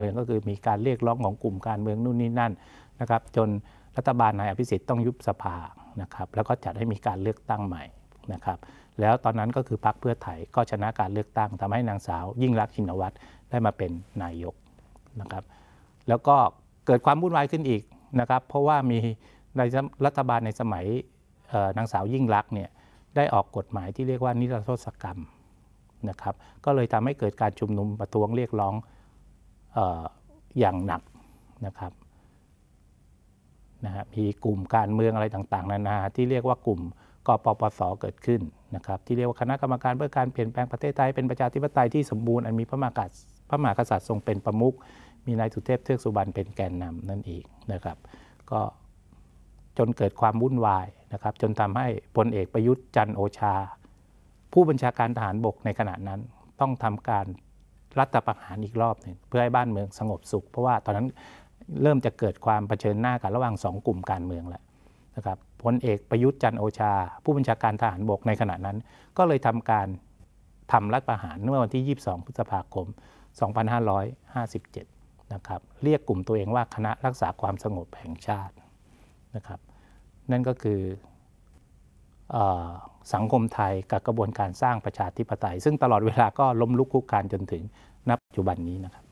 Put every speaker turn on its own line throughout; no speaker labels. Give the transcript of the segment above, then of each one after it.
ก็คือมีการเรียกร้องของกลุ่มการเมืองนู่นนี่นั่นนะครับจนรัฐบาลนายอภิสิทธิ์ต้องยุบสภานะครับแล้วก็จัดให้มีการเลือกตั้งใหม่นะครับแล้วตอนนั้นก็คือพรรคเพื่อไทยก็ชนะการเลือกตั้งทำให้นางสาวยิ่งลักษณ์ชินวัตรได้มาเป็นนายกนะครับแล้วก็เกิดความวุ่นวายขึ้นอีกนะครับเพราะว่ามีในรัฐบาลในสมัยนางสาวยิ่งลักษณ์เนี่ยได้ออกกฎหมายที่เรียกว่านิรโทษกรรมนะครับก็เลยทำให้เกิดการชุมนุมประท้วงเรียกร้องอย่างหนักนะครับมีกลุ่มการเมืองอะไรต่างๆนานาที่เรียกว่ากลุ่มกปปส.เกิดขึ้นนะครับที่เรียกว่าคณะกรรมการเพื่อการเปลี่ยนแปลงประเทศไทยเป็นประชาธิปไตยที่สมบูรณ์อันมีพระมหากษัตริย์ทรงเป็นประมุขมีนายสุเทพเทือกสุบรรณเป็นแกนนำนั่นเองนะครับก็จนเกิดความวุ่นวายนะครับจนทำให้พลเอกประยุทธ์จันทร์โอชาผู้บัญชาการทหารบกในขณะนั้นต้องทำการรัฐประหารอีกรอบหนึ่งเพื่อให้บ้านเมืองสงบสุขเพราะว่าตอนนั้นเริ่มจะเกิดความเผชิญหน้ากันระหว่าง2กลุ่มการเมืองแล้วนะครับพลเอกประยุทธ์จันทร์โอชาผู้บัญชาการทหารบกในขณะนั้นก็เลยทำรัฐประหารเมื่อวันที่22พฤษภาคม2557นะครับเรียกกลุ่มตัวเองว่าคณะรักษาความสงบแห่งชาตินะครับนั่นก็คือสังคมไทยกับกระบวนการสร้างประชาธิปไตยซึ่งตลอดเวลาก็ล้มลุกคลุกคลานจนถึงณ ปัจจุบันนี้นะครับ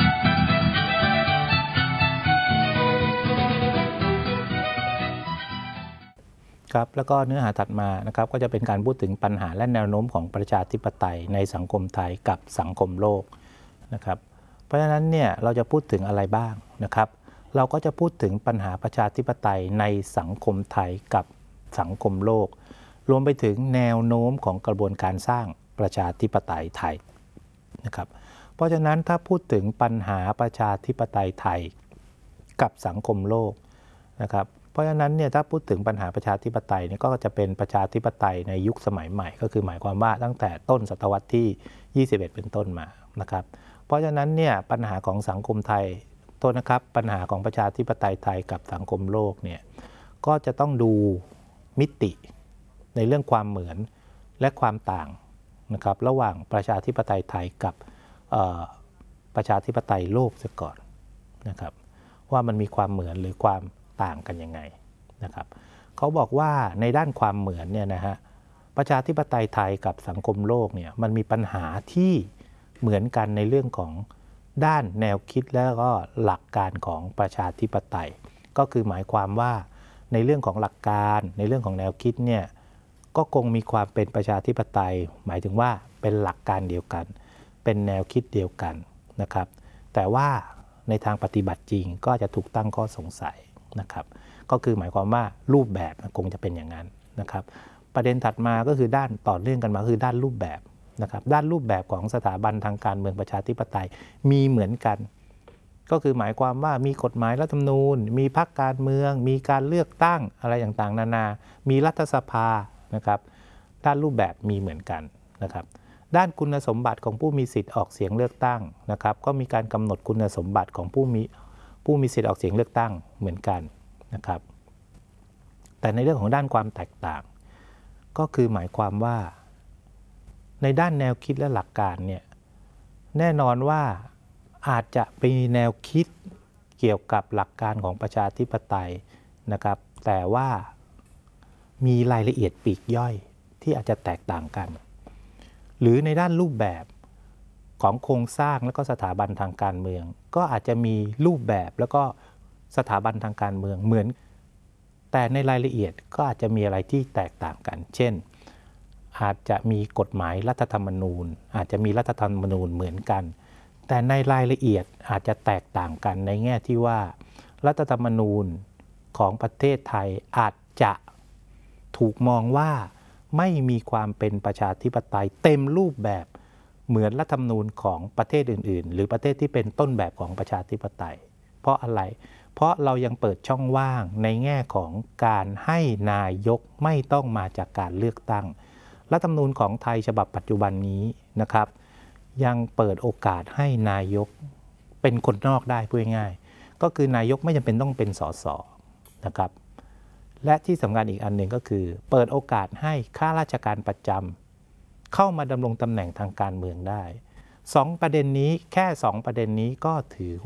ครับแล้วก็เนื้อหาถัดมานะครับก็จะเป็นการพูดถึงปัญหาและแนวโน้มของประชาธิปไตยในสังคมไทยกับสังคมโลกนะครับเพราะฉะนั้นเนี่ยเราจะพูดถึงอะไรบ้างนะครับเราก็จะพูดถึงปัญหาประชาธิปไตยในสังคมไทยกับสังคมโลกรวมไปถึงแนวโน้มของกระบวนการสร้างประชาธิปไตยไทยนะครับเพราะฉะนั้นถ้าพูดถึงปัญหาประชาธิปไตยไทยกับสังคมโลกนะครับเพราะฉะนั้นเนี่ยถ้าพูดถึงปัญหาประชาธิปไตยเนี่ยก็จะเป็นประชาธิปไตยในยุคสมัยใหม่ก็คือหมายความว่าตั้งแต่ต้นศตวรรษที่21เป็นต้นมานะครับเพราะฉะนั้นเนี่ยปัญหาของสังคมไทยโทษนะครับปัญหาของประชาธิปไตยไทยกับสังคมโลกเนี่ยก็จะต้องดูมิติในเรื่องความเหมือนและความต่างนะครับระหว่างประชาธิปไตยไทยกับประชาธิปไตยโลกซะก่อนนะครับว่ามันมีความเหมือนหรือความต่างกันยังไงนะครับเขาบอกว่าในด้านความเหมือนเนี่ยนะฮะประชาธิปไตยไทยกับสังคมโลกเนี่ยมันมีปัญหาที่เหมือนกันในเรื่องของด้านแนวคิดและก็หลักการของประชาธิปไตยก็คือหมายความว่าในเรื่องของหลักการในเรื่องของแนวคิดเนี่ยก็คงมีความเป็นประชาธิปไตยหมายถึงว่าเป็นหลักการเดียวกันเป็นแนวคิดเดียวกันนะครับแต่ว่าในทางปฏิบัติจริงก็จะถูกตั้งข้อสงสัยนะครับก็คือหมายความว่ารูปแบบคงจะเป็นอย่างนั้นนะครับประเด็นถัดมาก็คือด้านต่อเนื่องกันมาคือด้านรูปแบบนะครับด้านรูปแบบของสถาบันทางการเมืองประชาธิปไตยมีเหมือนกันก็คือหมายความว่ามีกฎหมายรัฐธรรมนูญมีพรรคการเมืองมีการเลือกตั้งอะไรต่างๆนานามีรัฐสภานะครับด้านรูปแบบมีเหมือนกันนะครับด้านคุณสมบัติของผู้มีสิทธิ์ออกเสียงเลือกตั้งนะครับก็มีการกำหนดคุณสมบัติของผู้มีสิทธิ์ออกเสียงเลือกตั้งเหมือนกันนะครับแต่ในเรื่องของด้านความแตกต่างก็คือหมายความว่าในด้านแนวคิดและหลักการเนี่ยแน่นอนว่าอาจจะมีแนวคิดเกี่ยวกับหลักการของประชาธิปไตยนะครับแต่ว่ามีรายละเอียดปลีกย่อยที่อาจจะแตกต่างกันหรือในด้านรูปแบบของโครงสร้างและก็สถาบันทางการเมืองก็อาจจะมีรูปแบบแล้วก็สถาบันทางการเมืองเหมือนแต่ในรายละเอียดก็อาจจะมีอะไรที่แตกต่างกันเช่นอาจจะมีกฎหมายรัฐธรรมนูญอาจจะมีรัฐธรรมนูญเหมือนกันแต่ในรายละเอียดอาจจะแตกต่างกันในแง่ที่ว่ารัฐธรรมนูญของประเทศไทยอาจจะถูกมองว่าไม่มีความเป็นประชาธิปไตยเต็มรูปแบบเหมือนรัฐธรรมนูญของประเทศอื่นๆหรือประเทศที่เป็นต้นแบบของประชาธิปไตยเพราะอะไรเพราะเรายังเปิดช่องว่างในแง่ของการให้นายกไม่ต้องมาจากการเลือกตั้งรัฐธรรมนูญของไทยฉบับปัจจุบันนี้นะครับยังเปิดโอกาสให้นายกเป็นคนนอกได้พูดง่ายๆก็คือนายกไม่จำเป็นต้องเป็นสสนะครับและที่สำคัญอีกอันหนึ่งก็คือเปิดโอกาสให้ข้าราชการประจำเข้ามาดำรงตำแหน่งทางการเมืองได้2 ประเด็นนี้แค่2 ประเด็นนี้ก็ถือ